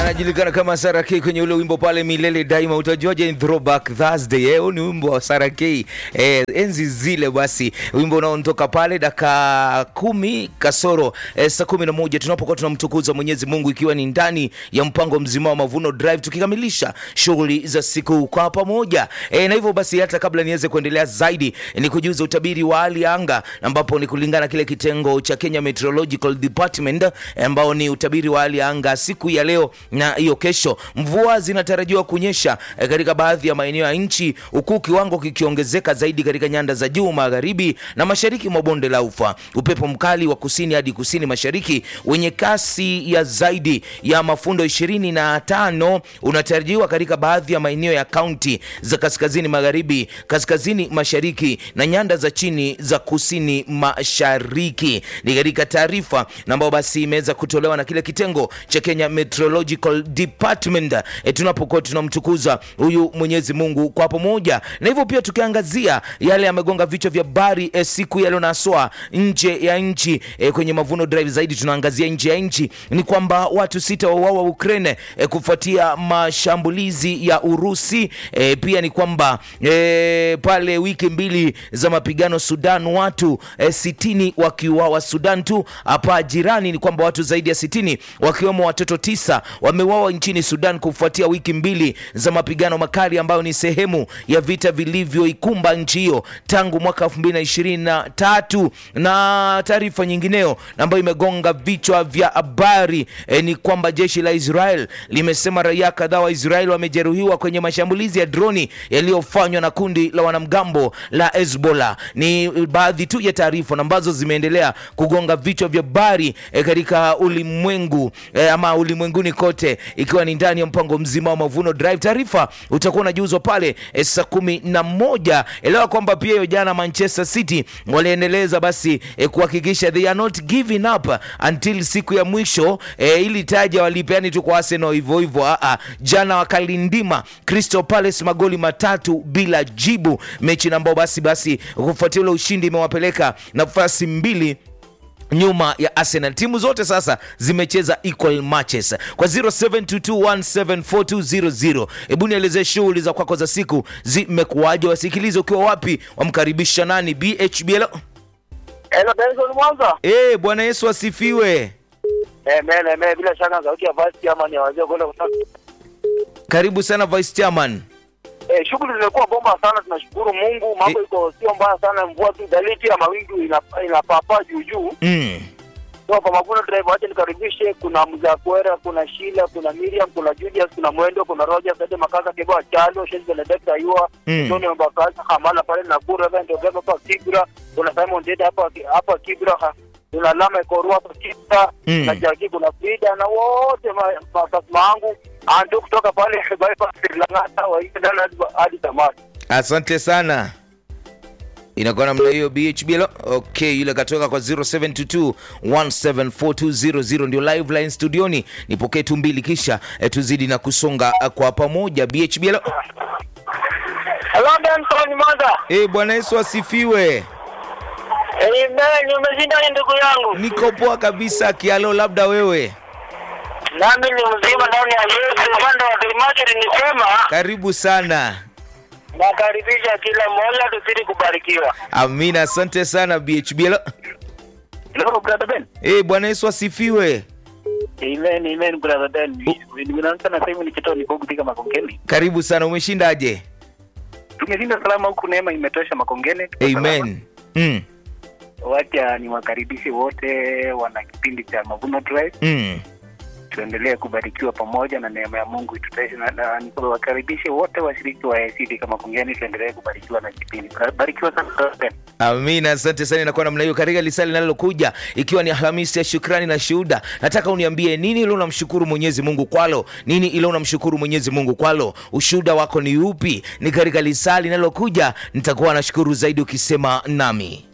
anajulikana kama Sarah K kwenye ule wimbo pale Milele Daima. Utajuaje ni Throwback Thursday? Ni wimbo wa Sarah K enzi zile. Basi wimbo unaondoka pale dakika 10 kasoro saa 11 tunapokuwa tunamtukuza Mwenyezi Mungu, ikiwa ni ndani ya mpango mzima wa Mavuno Drive, tukikamilisha shughuli za siku kwa pamoja. Na hivyo basi, hata kabla niweze kuendelea zaidi, ni kujuza utabiri wa hali ya anga, ambapo ni kulingana kile kitengo cha Kenya Meteorological Department, ambao ni utabiri wa hali ya anga siku ya leo na hiyo kesho. Mvua zinatarajiwa kunyesha katika baadhi ya maeneo ya nchi, huku kiwango kikiongezeka zaidi katika nyanda za juu magharibi na mashariki mwa bonde la Ufa. Upepo mkali wa kusini hadi kusini mashariki wenye kasi ya zaidi ya mafundo 25 unatarajiwa katika baadhi ya maeneo ya kaunti za kaskazini magharibi, kaskazini mashariki na nyanda za chini za kusini mashariki. Ni katika taarifa ambayo basi imeweza kutolewa na kile kitengo cha Kenya Meteorological Department, tunapokuwa tunamtukuza huyu Mwenyezi Mungu kwa pamoja. Na hivyo pia tukiangazia yale yamegonga vichwa vya habari siku ya leo na soa nje ya nchi. Kwenye Mavuno Drive zaidi tunaangazia nje ya nchi, ni kwamba watu 6 wauawa Ukraine kufuatia mashambulizi ya Urusi. Pia ni kwamba pale wiki 2 za mapigano Sudan, watu 60 wakiuawa Sudan tu. Hapa jirani ni kwamba watu zaidi ya 60 wakiwemo watoto 9 wameuawa nchini Sudan kufuatia wiki 2 za mapigano makali ambayo ni sehemu ya vita vilivyoikumba nchi hiyo tangu mwaka 2023. Na taarifa nyingineo ambayo imegonga vichwa vya habari ni kwamba jeshi la Israel limesema raia kadhaa wa Israel wamejeruhiwa kwenye mashambulizi ya droni yaliyofanywa na kundi la wanamgambo la Hezbollah. Ni baadhi tu ya taarifa ambazo zimeendelea kugonga vichwa vya habari katika ulimwengu ama ulimwenguni kote, ikiwa ni ndani ya mpango mzima wa Mavuno Drive. Taarifa utakuwa unajuzwa pale saa 11. Elewa kwamba pia hiyo jana Manchester City waliendeleza basi kuhakikisha they are not giving up until siku ya mwisho, ili taja walipeani tu kwa Arsenal hivyo hivyo. Jana wakalindima Crystal Palace magoli 3 bila jibu, mechi ambao basi kufuatia ule ushindi imewapeleka nafasi 2 nyuma ya Arsenal. Timu zote sasa zimecheza equal matches. Kwa 0722174200 hebu nielezee shughuli za kwako za siku zimekuaje, wasikilize ukiwa wapi, wamkaribisha nani? BHBL. Hello Benson Mwanza. Bwana Yesu asifiwe. Amen. Bila shaka sauti ya Vice Chairman ya wazee kule kutoka. Karibu sana Vice Chairman. Shughuli zimekuwa bomba sana, tunashukuru Mungu. Mambo iko sio mbaya sana, mvua tu dalili ya mawingu inapapa juu. So kwa Mavuno Drive wacha nikaribishe, kuna Mzakwera, kuna Sheila, kuna Miriam, kuna Julius, kuna Mwendo, kuna Roger, Sade Makaza, Keba Chalo, Shenzo na Dr. Yua, Tony Mbakaza, Hamala pale na Kura ndio hapa Kibra, kuna Simon Dede hapa Kibra, kuna Lama Korua hapa Kibra, na Jackie, kuna Frida na wote maangu ando kutoka pale bypass Langata waenda hadi Tamati. Asante sana. Inakuwa namna hiyo BHBL. Okay, yule katoka kwa 0722174200 ndio live line studioni. Nipokee tu 2 kisha tuzidi na kusonga kwa pamoja. BHBL. Hello Benson Mwanza. Bwana Yesu asifiwe. Amen. Umeshinda ndugu yangu? Niko poa kabisa kialo, labda wewe? Nami ni mzima ndani ya Yesu. Upande wa Kilimanjaro nisema karibu sana. Nakaribisha kila mmoja tuzidi kubarikiwa. Amina, asante sana BHBL. Hello brother Ben. Bwana Yesu asifiwe. Amen brother Ben. Nimeanza na sasa nikitoa niko kutika Makongeni. Karibu sana, umeshindaje? Tumeshinda salama huku, neema imetosha Makongeni. Amen. Wacha niwakaribishe wote wana kipindi cha Mavuno Drive. Tuendelee kubarikiwa pamoja na neema ya Mungu itutoshe, na niwakaribishe wote washiriki wa ACD kama Kongeni, tuendelee kubarikiwa na kipindi. Barikiwa sana. Amina, asante sana. Inakuwa namna hiyo katika lisali linalokuja, ikiwa ni Alhamisi ya shukrani na shuhuda. Nataka uniambie nini ile unamshukuru Mwenyezi Mungu kwalo? Nini ile unamshukuru Mwenyezi Mungu kwalo? Ushuhuda wako ni upi? Ni katika lisali linalokuja, nitakuwa nashukuru zaidi ukisema nami.